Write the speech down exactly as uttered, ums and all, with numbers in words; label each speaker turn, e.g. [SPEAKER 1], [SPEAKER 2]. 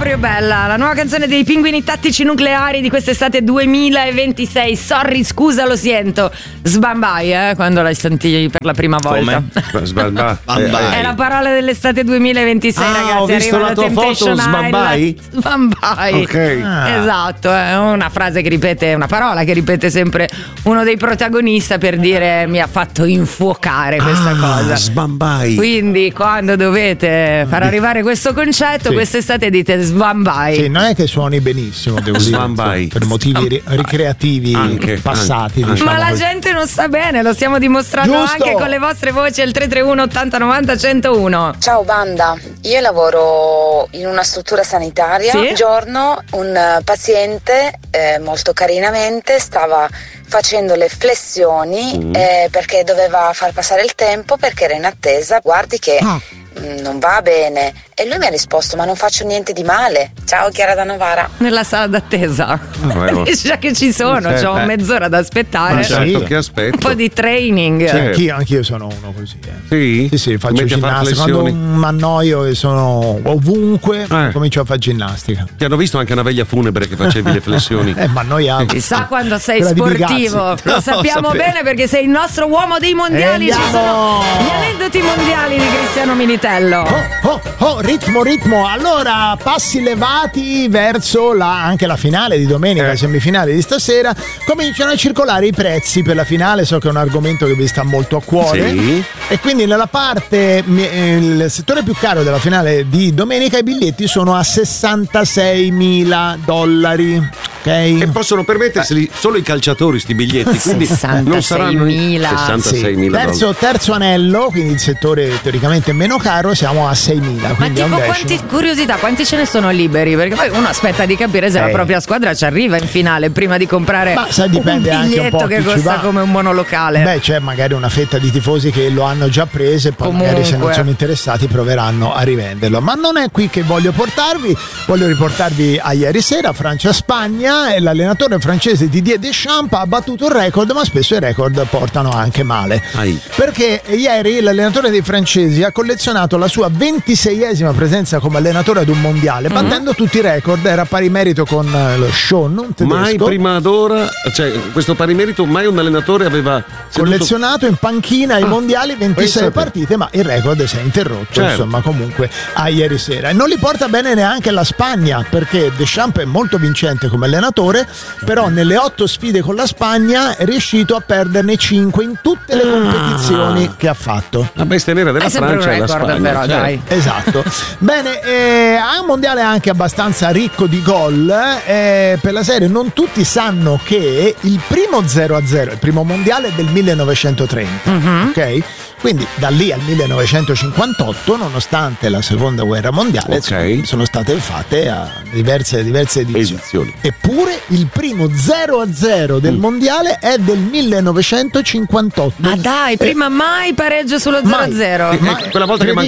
[SPEAKER 1] proprio bella, la nuova canzone dei Pinguini Tattici Nucleari di quest'estate duemilaventisei. Sorry, scusa, lo sento. Sbambai, eh, quando l'hai sentita per la prima volta.
[SPEAKER 2] Come? Sbambai.
[SPEAKER 1] È la parola dell'estate duemilaventisei,
[SPEAKER 2] ah,
[SPEAKER 1] ragazzi.
[SPEAKER 2] Ho visto la tua foto, sbambai?
[SPEAKER 1] Sbambai.
[SPEAKER 2] Ok.
[SPEAKER 1] Ah. Esatto, è una frase che ripete, una parola che ripete sempre uno dei protagonisti per dire mi ha fatto infuocare questa
[SPEAKER 2] ah,
[SPEAKER 1] cosa.
[SPEAKER 2] Sbambai.
[SPEAKER 1] Quindi quando dovete far arrivare questo concetto, sì. quest'estate dite sbambai.
[SPEAKER 3] Sì, non è che suoni benissimo, devo dire.
[SPEAKER 2] Sbambai.
[SPEAKER 3] Per motivi ri- ricreativi
[SPEAKER 2] anche,
[SPEAKER 3] passati.
[SPEAKER 2] Anche,
[SPEAKER 3] diciamo
[SPEAKER 1] Ma la
[SPEAKER 3] così.
[SPEAKER 1] gente non sta bene, lo stiamo dimostrando
[SPEAKER 3] Giusto.
[SPEAKER 1] anche con le vostre voci al tre tre uno ottanta novanta centouno.
[SPEAKER 4] Ciao banda, io lavoro in una struttura sanitaria.
[SPEAKER 1] Sì?
[SPEAKER 4] Un giorno un paziente eh, molto carinamente stava facendo le flessioni
[SPEAKER 2] mm.
[SPEAKER 4] eh, perché doveva far passare il tempo perché era in attesa. Guardi che
[SPEAKER 3] Ah.
[SPEAKER 4] mh, non va bene. E lui mi ha risposto: ma non faccio niente di male. Ciao Chiara da Novara.
[SPEAKER 1] Nella sala d'attesa.
[SPEAKER 2] Oh,
[SPEAKER 1] Già che ci sono,
[SPEAKER 2] certo.
[SPEAKER 1] c'ho mezz'ora da aspettare.
[SPEAKER 3] Ma
[SPEAKER 2] certo,
[SPEAKER 3] sì.
[SPEAKER 2] che aspetto.
[SPEAKER 1] Un po' di training.
[SPEAKER 2] Sì.
[SPEAKER 3] Anch'io, anch'io sono uno così. Eh.
[SPEAKER 2] Sì?
[SPEAKER 3] Sì, sì, faccio
[SPEAKER 2] Metti a fare
[SPEAKER 3] ginnastica. Quando
[SPEAKER 2] flessioni.
[SPEAKER 3] mi annoio e sono ovunque,
[SPEAKER 2] Eh.
[SPEAKER 3] comincio a fare ginnastica.
[SPEAKER 2] Ti hanno visto anche una veglia funebre che facevi le flessioni.
[SPEAKER 3] Eh, ma annoiamo.
[SPEAKER 1] Chissà quando sei
[SPEAKER 3] Quella di
[SPEAKER 1] sportivo.
[SPEAKER 3] Bigazzi.
[SPEAKER 1] Lo sappiamo
[SPEAKER 2] sapevo.
[SPEAKER 1] bene perché sei il nostro uomo dei mondiali.
[SPEAKER 3] E
[SPEAKER 1] Ci
[SPEAKER 3] andiamo!
[SPEAKER 1] sono gli aneddoti mondiali di Cristiano Militello.
[SPEAKER 3] Oh, oh, oh, ritmo, ritmo. Allora, passi levati verso la, anche la finale di domenica,
[SPEAKER 2] Eh.
[SPEAKER 3] semifinale di stasera. Cominciano a circolare i prezzi per la finale. So che è un argomento che vi sta molto a cuore.
[SPEAKER 2] Sì.
[SPEAKER 3] E quindi nella parte, eh, il settore più caro della finale di domenica, i biglietti sono a sessantaseimila dollari. Ok?
[SPEAKER 2] E possono permetterseli solo i calciatori sti biglietti, quindi non saranno
[SPEAKER 1] sessantaseimila.
[SPEAKER 2] sessantaseimila
[SPEAKER 3] Terzo,
[SPEAKER 2] dollari.
[SPEAKER 3] terzo anello, quindi il settore teoricamente meno caro, siamo a seimila.
[SPEAKER 1] Ma
[SPEAKER 3] Quindi è un
[SPEAKER 1] tipo
[SPEAKER 3] decimo.
[SPEAKER 1] quanti, curiosità, quanti ce ne sono liberi? Perché poi uno aspetta di capire se
[SPEAKER 3] Eh.
[SPEAKER 1] la propria squadra ci arriva in finale prima di comprare
[SPEAKER 3] Ma sai,
[SPEAKER 1] un
[SPEAKER 3] dipende anche un
[SPEAKER 1] biglietto
[SPEAKER 3] po'
[SPEAKER 1] che
[SPEAKER 3] chi ci
[SPEAKER 1] costa
[SPEAKER 3] va.
[SPEAKER 1] come un monolocale.
[SPEAKER 3] Beh, c'è magari una fetta di tifosi che lo hanno già preso e poi
[SPEAKER 1] Comunque.
[SPEAKER 3] magari se non sono interessati proveranno a rivenderlo. Ma non è qui che voglio portarvi, voglio riportarvi a ieri sera, Francia-Spagna, e l'allenatore francese Didier Deschamps ha battuto il record, ma spesso i record portano anche male.
[SPEAKER 2] Ai.
[SPEAKER 3] Perché ieri l'allenatore dei francesi ha collezionato la sua ventiseiesima presenza come allenatore ad un mondiale,
[SPEAKER 1] Mm-hmm.
[SPEAKER 3] battendo tutti i record, era pari merito con eh, lo Sean, un tedesco.
[SPEAKER 2] Mai prima d'ora, cioè questo pari merito, mai un allenatore aveva seduto-
[SPEAKER 3] collezionato in panchina ai
[SPEAKER 2] Ah,
[SPEAKER 3] mondiali ventisei
[SPEAKER 2] pensate.
[SPEAKER 3] partite, ma il record si è interrotto,
[SPEAKER 2] Certo.
[SPEAKER 3] insomma, comunque a ieri sera. E non li porta bene neanche la Spagna, perché Deschamps è molto vincente come allenatore, però nelle otto sfide con la Spagna è riuscito a perderne cinque in tutte le
[SPEAKER 2] Ah.
[SPEAKER 3] competizioni che ha fatto.
[SPEAKER 2] La bestia nera della
[SPEAKER 1] È sempre un
[SPEAKER 2] Francia e la
[SPEAKER 1] record,
[SPEAKER 2] Spagna.
[SPEAKER 1] però,
[SPEAKER 2] cioè.
[SPEAKER 1] dai.
[SPEAKER 3] Esatto. Bene, eh, ha un mondiale anche abbastanza ricco di gol. Eh, per la serie non tutti sanno che il primo zero a zero, il primo mondiale è del millenovecentotrenta,
[SPEAKER 1] Mhm.
[SPEAKER 3] ok? Quindi da lì al millenovecentocinquantotto, nonostante la seconda guerra mondiale,
[SPEAKER 2] Ok.
[SPEAKER 3] sono, sono state fatte a diverse, diverse edizioni.
[SPEAKER 2] Edizioni.
[SPEAKER 3] Eppure il primo zero a zero del
[SPEAKER 2] Mm.
[SPEAKER 3] mondiale è del millenovecentocinquantotto.
[SPEAKER 1] Ma dai, prima mai pareggio sullo zero a zero.
[SPEAKER 2] Eh, eh, quella volta che